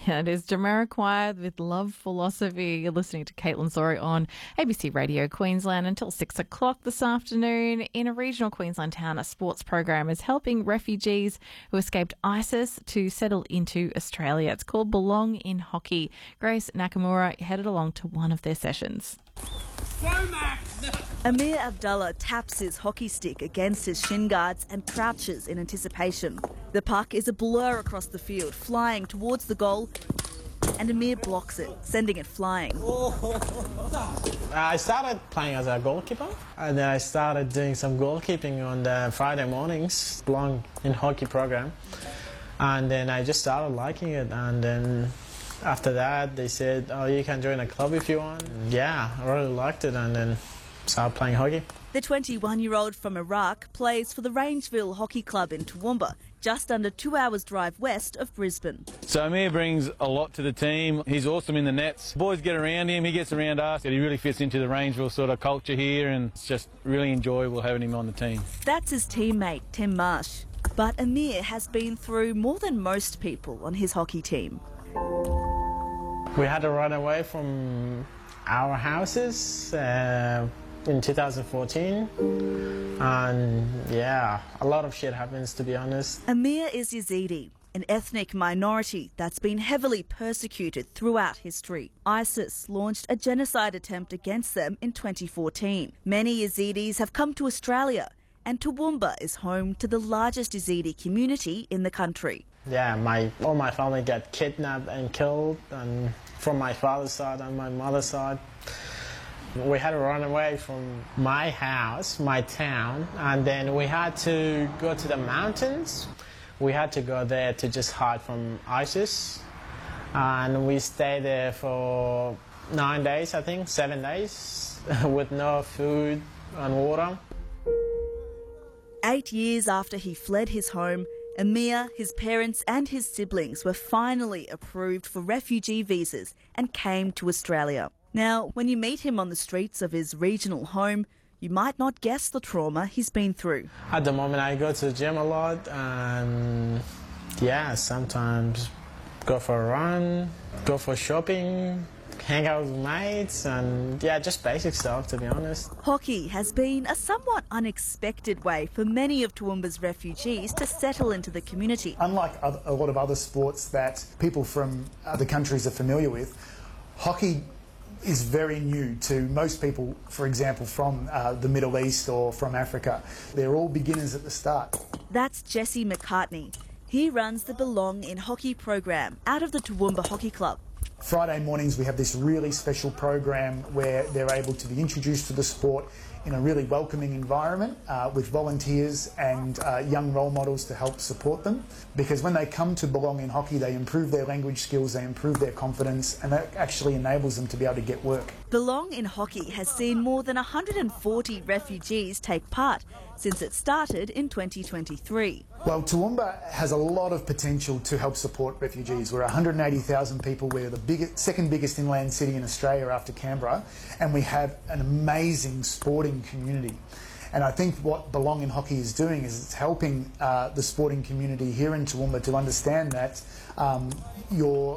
It is Jamiroquai with Love Philosophy. You're listening to Caitlin Sorry on ABC Radio Queensland until 6 o'clock this afternoon. In a regional Queensland town, a sports program is helping refugees who escaped ISIS to settle into Australia. It's called Belong in Hockey. Grace Nakamura headed along to one of their sessions. Amir Abdullah taps his hockey stick against his shin guards and crouches in anticipation. The puck is a blur across the field, flying towards the goal, and Amir blocks it, sending it flying. I started playing as a goalkeeper, and then I started doing some goalkeeping on the Friday mornings, Belong in Hockey program, and then I just started liking it, and then after that they said, oh, you can join a club if you want. Yeah, I really liked it, and then started playing hockey. The 21-year-old from Iraq plays for the Rangeville Hockey Club in Toowoomba, just under 2 hours drive west of Brisbane. So Amir brings a lot to the team. He's awesome in the nets. Boys get around him, he gets around us. He really fits into the Rangeville sort of culture here, and it's just really enjoyable having him on the team. That's his teammate, Tim Marsh. But Amir has been through more than most people on his hockey team. We had to run away from our houses in 2014, and yeah, a lot of shit happens, to be honest. Amir is Yazidi, an ethnic minority that's been heavily persecuted throughout history. ISIS launched a genocide attempt against them in 2014. Many Yazidis have come to Australia, and Toowoomba is home to the largest Yazidi community in the country. Yeah, all my family got kidnapped and killed, and from my father's side and my mother's side. We had to run away from my house, my town, and then we had to go to the mountains. We had to go there to just hide from ISIS, and we stayed there for 9 days, I think, 7 days, with no food and water. 8 years after he fled his home, Amir, his parents and his siblings were finally approved for refugee visas and came to Australia. Now, when you meet him on the streets of his regional home, you might not guess the trauma he's been through. At the moment, I go to the gym a lot, and yeah, sometimes go for a run, go for shopping, hang out with mates, and yeah, just basic stuff, to be honest. Hockey has been a somewhat unexpected way for many of Toowoomba's refugees to settle into the community. Unlike a lot of other sports that people from other countries are familiar with, hockey is very new to most people, for example, from the Middle East or from Africa. They're all beginners at the start. That's Jesse McCartney. He runs the Belong in Hockey program out of the Toowoomba Hockey Club. Friday mornings we have this really special program where they're able to be introduced to the sport in a really welcoming environment with volunteers and young role models to help support them. Because when they come to Belong in Hockey, they improve their language skills, they improve their confidence, and that actually enables them to be able to get work. Belong in Hockey has seen more than 140 refugees take part since it started in 2023. Well, Toowoomba has a lot of potential to help support refugees. We're 180,000 people. We're the second biggest inland city in Australia after Canberra, and we have an amazing sporting community. And I think what Belong in Hockey is doing is it's helping the sporting community here in Toowoomba to understand that your